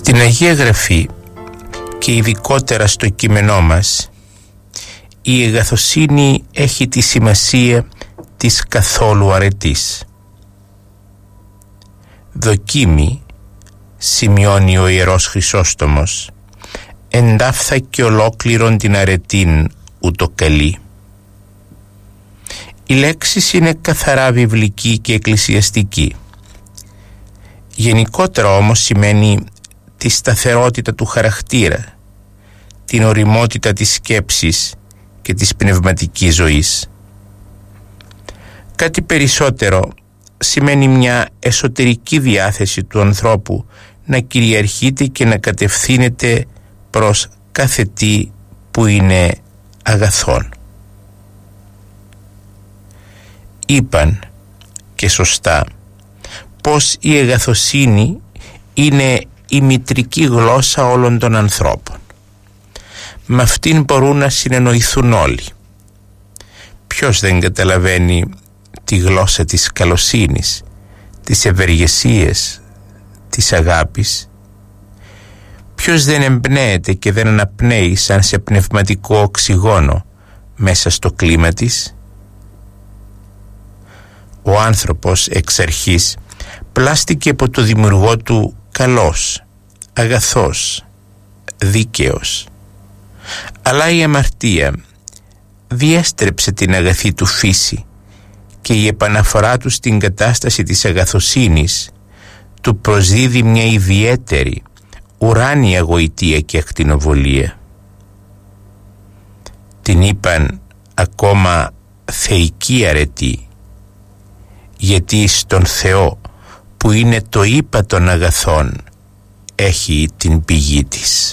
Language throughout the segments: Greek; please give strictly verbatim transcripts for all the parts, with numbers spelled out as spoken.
Στην Αγία Γραφή και ειδικότερα στο κείμενό μας, η αγαθοσύνη έχει τη σημασία της καθόλου αρετής. Δοκίμη, σημειώνει ο Ιερός Χρυσόστομος, εντάφθα και ολόκληρον την αρετήν ούτω καλή. Η λέξη είναι καθαρά βιβλική και εκκλησιαστική. Γενικότερα όμως σημαίνει τη σταθερότητα του χαρακτήρα, την ωριμότητα της σκέψης και της πνευματικής ζωής. Κάτι περισσότερο σημαίνει μια εσωτερική διάθεση του ανθρώπου να κυριαρχείται και να κατευθύνεται προς κάθε τι που είναι αγαθόν. Είπαν και σωστά πως η αγαθοσύνη είναι η μητρική γλώσσα όλων των ανθρώπων. Με αυτήν μπορούν να συνεννοηθούν όλοι. Ποιος δεν καταλαβαίνει τη γλώσσα της καλοσύνης, της ευεργεσίας, της αγάπης? Ποιος δεν εμπνέεται και δεν αναπνέει σαν σε πνευματικό οξυγόνο μέσα στο κλίμα της? Ο άνθρωπος εξ αρχής πλάστηκε από το δημιουργό του καλός, αγαθός, δίκαιος. Αλλά η αμαρτία διέστρεψε την αγαθή του φύση και η επαναφορά του στην κατάσταση της αγαθοσύνης του προσδίδει μια ιδιαίτερη, ουράνια γοητεία και ακτινοβολία. Την είπαν ακόμα θεϊκή αρετή, γιατί στον Θεό που είναι το ύπα των αγαθών έχει την πηγή της.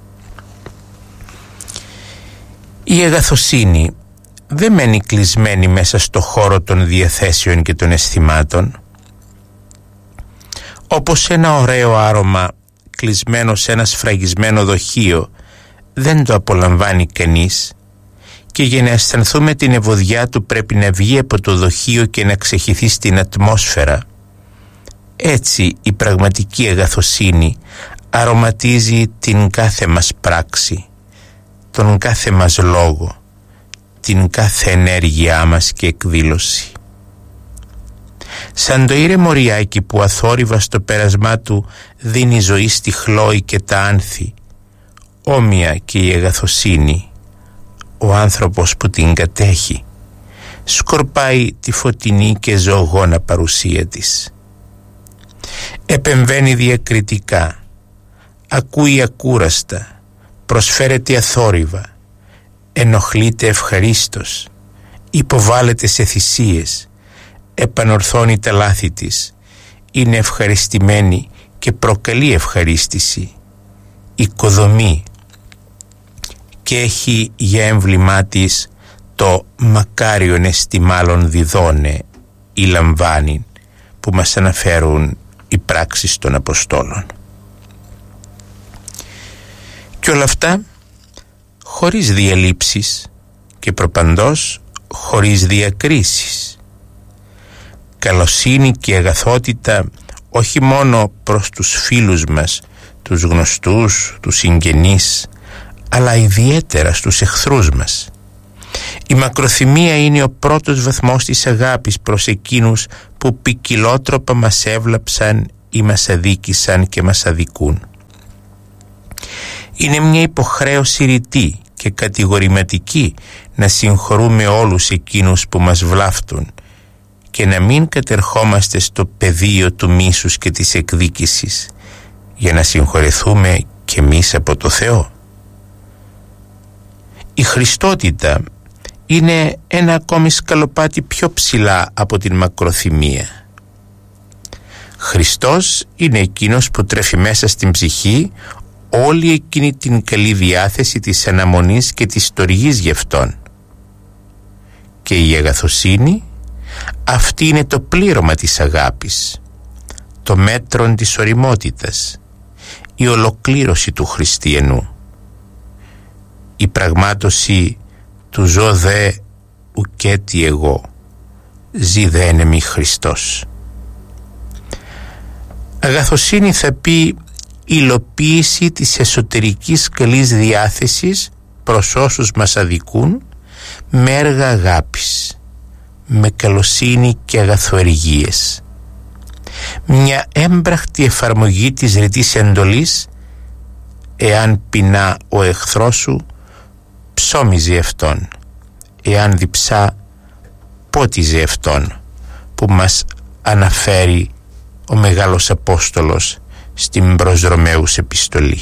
Η αγαθοσύνη δεν μένει κλεισμένη μέσα στο χώρο των διαθέσεων και των αισθημάτων. Όπως ένα ωραίο άρωμα κλεισμένο σε ένα σφραγισμένο δοχείο δεν το απολαμβάνει κανείς, και για να αισθανθούμε την ευωδιά του πρέπει να βγει από το δοχείο και να ξεχυθεί στην ατμόσφαιρα. Έτσι η πραγματική αγαθοσύνη αρωματίζει την κάθε μας πράξη, τον κάθε μας λόγο, την κάθε ενέργειά μας και εκδήλωση. Σαν το ήρεμο ριάκι που αθόρυβα στο πέρασμά του δίνει ζωή στη χλόη και τα άνθη, όμοια και η αγαθοσύνη, ο άνθρωπος που την κατέχει, σκορπάει τη φωτεινή και ζωγόνα παρουσία της. Επεμβαίνει διακριτικά, ακούει ακούραστα, προσφέρεται αθόρυβα, ενοχλείται ευχαρίστως, υποβάλλεται σε θυσίες, επανορθώνει τα λάθη της, είναι ευχαριστημένη και προκαλεί ευχαρίστηση, οικοδομεί και έχει για έμβλημά της το μακάριον εστι μάλλον διδώνε ή λαμβάνει που μας αναφέρουν οι πράξεις των Αποστόλων. Και όλα αυτά χωρίς διαλήψεις και προπαντός χωρίς διακρίσεις. Καλοσύνη και αγαθότητα όχι μόνο προς τους φίλους μας, τους γνωστούς, τους συγγενείς, αλλά ιδιαίτερα στους εχθρούς μας. Η μακροθυμία είναι ο πρώτος βαθμός της αγάπης προς εκείνους που ποικιλότροπα μας έβλαψαν ή μας αδίκησαν και μας αδικούν. Είναι μια υποχρέωση ρητή και κατηγορηματική να συγχωρούμε όλους εκείνους που μας βλάφτουν και να μην κατερχόμαστε στο πεδίο του μίσους και της εκδίκησης για να συγχωρεθούμε κι εμείς από το Θεό. Η Χριστότητα είναι ένα ακόμη σκαλοπάτι πιο ψηλά από την μακροθυμία. Χριστός είναι εκείνος που τρέφει μέσα στην ψυχή όλη εκείνη την καλή διάθεση της αναμονής και της στοργής γι' Αυτόν. Και η αγαθοσύνη, αυτή είναι το πλήρωμα της αγάπης, το μέτρον της ωριμότητας, η ολοκλήρωση του χριστιανού, η πραγμάτωση του «ζω δε ουκέτι εγώ, ζει δε ενεμή Χριστός». Αγαθοσύνη θα πει υλοποίηση της εσωτερικής καλής διάθεσης προς όσους μας αδικούν με έργα αγάπης, με καλοσύνη και αγαθοεργίες. Μια έμπραχτη εφαρμογή της ρητής εντολής: εάν πεινά ο εχθρός σου, ψώμιζε αυτόν, εάν διψά, πότιζε αυτόν, που μας αναφέρει ο Μεγάλος Απόστολος στην προς Ρωμαίους επιστολή.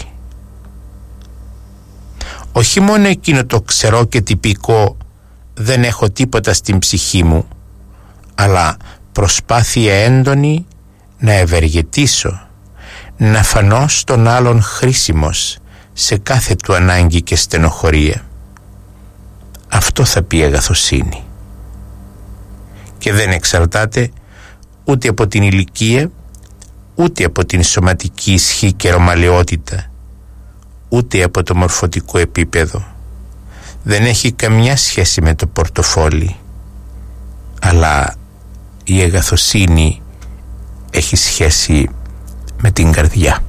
Όχι μόνο εκείνο το ξερό και τυπικό «δεν έχω τίποτα στην ψυχή μου», αλλά προσπάθεια έντονη να ευεργετήσω, να φανώ στον άλλον χρήσιμος σε κάθε του ανάγκη και στενοχωρία. Αυτό θα πει αγαθοσύνη. Και δεν εξαρτάται ούτε από την ηλικία, ούτε από την σωματική ισχύ και ρωμαλαιότητα, ούτε από το μορφωτικό επίπεδο. Δεν έχει καμιά σχέση με το πορτοφόλι, αλλά η αγαθοσύνη έχει σχέση με την καρδιά.